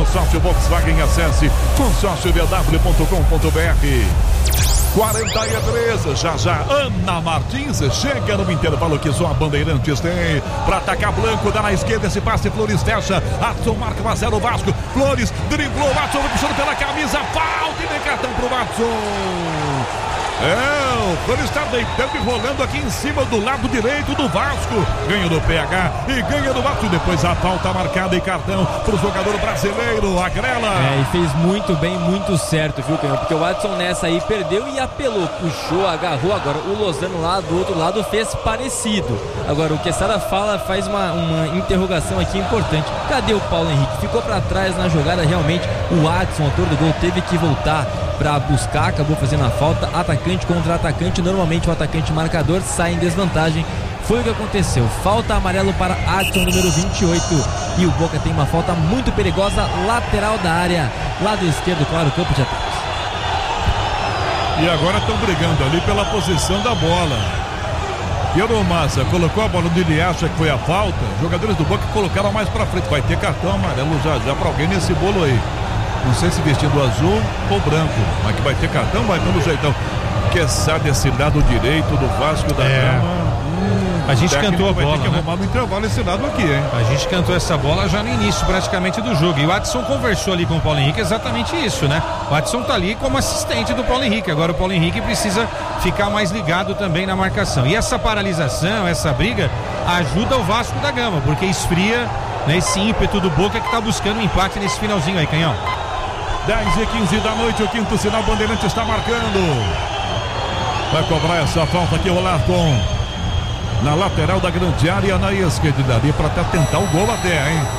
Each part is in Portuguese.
consórcio Volkswagen, acesse consórciovw.com.br. 43, já Ana Martins chega no intervalo que só a Bandeirantes tem para atacar Blanco, dá na esquerda esse passe, Flores fecha, Adson marca 1-0 Vasco, Flores driblou, Adson puxando pela camisa, falta e vem cartão pro Adson. O Flores está deitando e rolando aqui em cima do lado direito do Vasco, ganha do PH e ganha do Vasco, depois a falta marcada e cartão pro jogador brasileiro, Agrela. E fez muito bem, muito certo, viu, Canhão? Porque o Adson nessa aí perdeu e apelou, puxou, agarrou. Agora o Lozano lá do outro lado fez parecido. Agora o Quesada faz uma interrogação aqui importante. Cadê o Paulo Henrique? Ficou para trás na jogada, realmente o Adson, autor do gol, teve que voltar para buscar, acabou fazendo a falta. Atacante contra atacante, normalmente o atacante marcador sai em desvantagem. Foi o que aconteceu, falta amarelo para Adson, número 28, e o Boca tem uma falta muito perigosa, lateral da área, lado esquerdo, claro, campo de ataque. E agora estão brigando ali pela posição da bola. Piero Massa colocou a bola onde ele acha que foi a falta, jogadores do Boca colocaram mais para frente, vai ter cartão amarelo já para alguém nesse bolo aí. Não sei se vestido azul ou branco, mas que vai ter cartão, vai pelo jeitão. Quesada desse lado direito do Vasco da Gama. A gente cantou a bola, vai ter que arrumar no intervalo esse lado aqui, hein? A gente cantou essa bola já no início praticamente do jogo. E o Adson conversou ali com o Paulo Henrique exatamente isso, né? O Adson tá ali como assistente do Paulo Henrique. Agora o Paulo Henrique precisa ficar mais ligado também na marcação. E essa paralisação, essa briga, ajuda o Vasco da Gama, porque esfria, né, esse ímpeto do Boca que tá buscando um empate nesse finalzinho aí, Canhão. 10h15 da noite, o quinto sinal, Bandeirante está marcando. Vai cobrar essa falta aqui, rolar com na lateral da grande área, na esquerda dali para tentar o gol até, hein?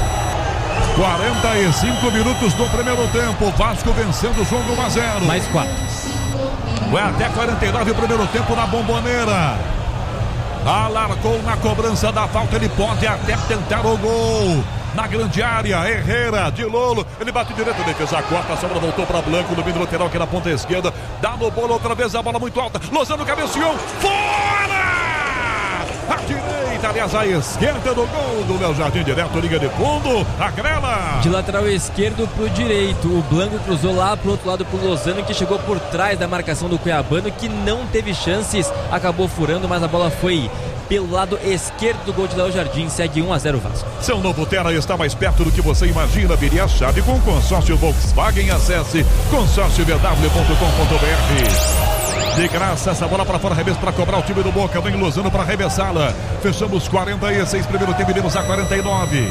45 minutos do primeiro tempo, Vasco vencendo o jogo 1-0. Mais 4. Vai até 49 o primeiro tempo na Bomboneira. Alargou na cobrança da falta, ele pode até tentar o gol. Na grande área, Herrera, de Lolo, ele bate direto, defesa corta, a sobra voltou para Blanco, no meio lateral aqui na ponta esquerda, dá no bolo outra vez, a bola muito alta, Lozano cabeceou, fora! A direita, aliás, a esquerda do gol do Léo Jardim, direto, liga de fundo, Agrela. De lateral esquerdo pro direito, o Blanco cruzou lá pro outro lado pro Lozano, que chegou por trás da marcação do Cuiabano, que não teve chances, acabou furando, mas a bola foi pelo lado esquerdo do gol de Léo Jardim, segue 1-0 Vasco. Seu novo Terra está mais perto do que você imagina, vire a chave com o consórcio Volkswagen, acesse consórciovw.com.br. De graça, essa bola para fora, arremesso para cobrar o time do Boca, vem Lozano para arremessá-la. Fechamos 46, primeiro tempo, iremos a 49.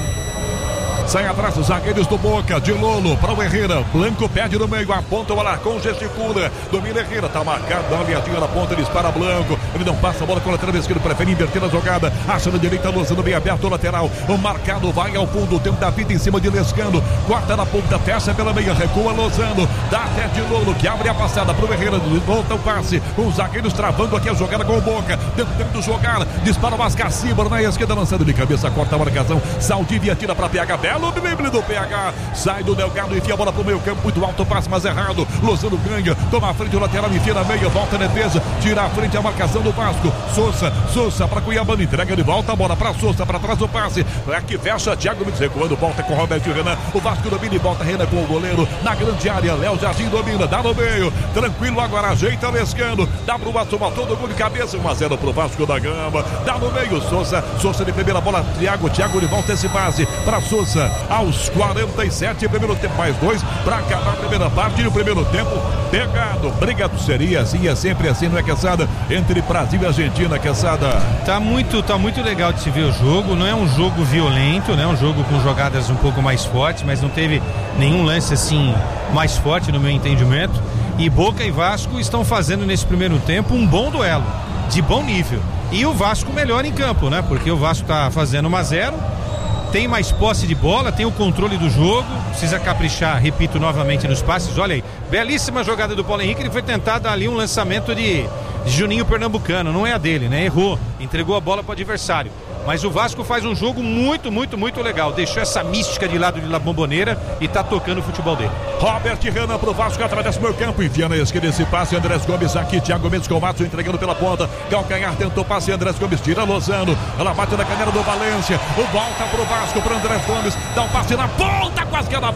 Sai atrás os zagueiros do Boca, de Lolo para o Herrera, Blanco pede no meio, aponta o Alarcon, gesticula, domina Herrera, tá marcado, dá uma viadinha na ponta, ele dispara Blanco, ele não passa a bola com o lateral esquerdo, prefere inverter a jogada, acha na direita, Lozano bem aberto o lateral, o marcado vai ao fundo, o tempo da vida em cima de Lescano, corta na ponta, fecha pela meia, recua Lozano, dá até de Lolo, que abre a passada pro Herrera, volta o passe, os zagueiros travando aqui a jogada com o Boca, tentando jogar, dispara o Mascacíbaro na esquerda, lançando de cabeça, corta a marcação, Saldivia tira para PH, belo drible do PH, sai do Delgado, enfia a bola pro meio campo, muito alto, passe mais errado, Lozano ganha, toma a frente o lateral, enfia na meia, volta a defesa, tira a frente a marcação do Vasco, Sousa para Cuiabano, entrega de volta a bola para Sousa, para trás do passe, aqui fecha, Thiago Mendes recuando, volta com Roberto Renan, o Vasco domina e volta Renan com o goleiro, na grande área, Léo Jardim domina, dá no meio, tranquilo agora, ajeita Lescano, dá pro Vasco, matou do gol de cabeça, 1-0 pro Vasco da Gama, dá no meio, Sousa de primeira bola, Thiago de volta esse passe para Sousa, aos 47, primeiro tempo mais 2, para acabar a primeira parte e o primeiro tempo pegado, brigado, seria assim, é sempre assim, não é, Quesada? Entre Brasil e Argentina, Quesada. Tá muito legal de se ver o jogo, não é um jogo violento, né? Um jogo com jogadas um pouco mais fortes, mas não teve nenhum lance assim mais forte no meu entendimento, e Boca e Vasco estão fazendo nesse primeiro tempo um bom duelo, de bom nível, e o Vasco melhor em campo, né? Porque o Vasco tá fazendo 1-0, tem mais posse de bola, tem o controle do jogo, precisa caprichar, repito novamente, nos passes. Olha aí, belíssima jogada do Paulo Henrique, ele foi tentar dar ali um lançamento de Juninho Pernambucano, não é a dele, né? Errou, entregou a bola para o adversário. Mas o Vasco faz um jogo muito legal, deixou essa mística de lado de La Bombonera e tá tocando o futebol dele. Robert Renan pro Vasco, através do meu campo, enfia na esquerda esse passe, Andrés Gomes aqui, Thiago Mendes com o Matos entregando pela ponta, calcanhar tentou passe, Andrés Gomes tira Lozano, ela bate na canela do Valência, volta pro Vasco, pro Andrés Gomes, dá um passe na ponta, quase que ela